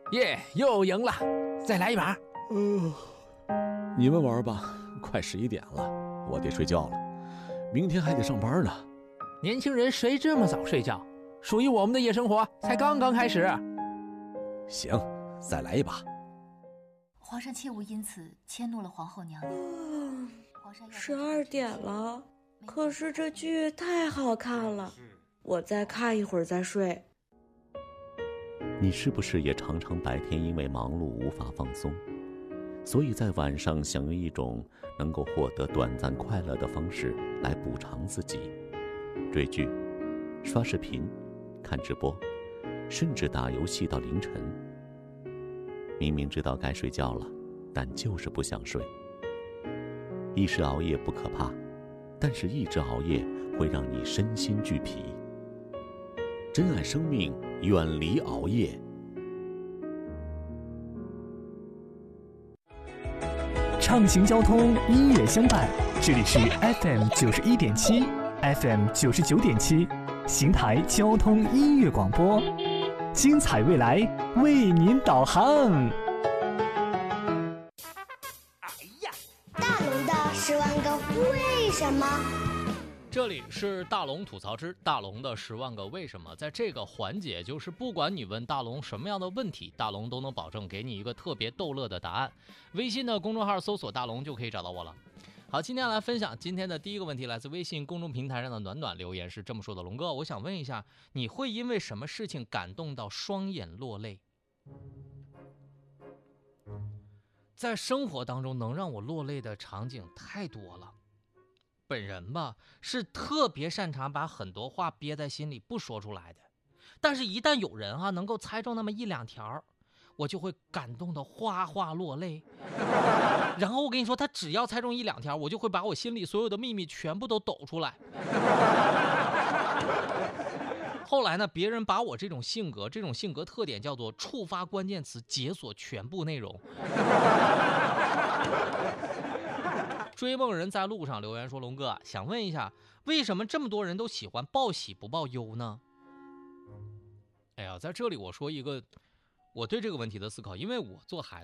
耶，又赢了，再来一把。 你们玩吧，快11点了，我得睡觉了，明天还得上班呢。 年轻人谁这么早睡觉？属于我们的夜生活才刚刚开始。 行，再来一把。 皇上切勿因此迁怒了皇后娘娘。 12点了，可是这剧太好看了，我再看一会儿再睡。 你是不是也常常白天因为忙碌无法放松，所以在晚上想用一种能够获得短暂快乐的方式来补偿自己？追剧、刷视频、看直播，甚至打游戏到凌晨。明明知道该睡觉了，但就是不想睡。一时熬夜不可怕，但是一直熬夜会让你身心俱疲。珍爱生命，远离熬夜。 畅行交通，音乐相伴，这里是 FM 91.7 FM 99.7邢台交通音乐广播，精彩未来为您导航。 大龙的10万个为什么。 这里是大龙吐槽之大龙的10万个为什么。在这个环节，就是不管你问大龙什么样的问题，大龙都能保证给你一个特别逗乐的答案。微信的公众号搜索大龙就可以找到我了。好，今天来分享今天的第一个问题，来自微信公众平台上的暖暖留言是这么说的：龙哥，我想问一下，你会因为什么事情感动到双眼落泪？在生活当中能让我落泪的场景太多了。本人吧，是特别擅长把很多话憋在心里不说出来的，但是一旦有人能够猜中那么1-2条，我就会感动的哗哗落泪。然后我跟你说，他只要猜中1-2条，我就会把我心里所有的秘密全部都抖出来。后来呢，别人把我这种性格特点叫做触发关键词解锁全部内容。追梦人在路上留言说，龙哥想问一下，为什么这么多人都喜欢报喜不报忧呢？哎呀，在这里我说一个我对这个问题的思考，因为我做孩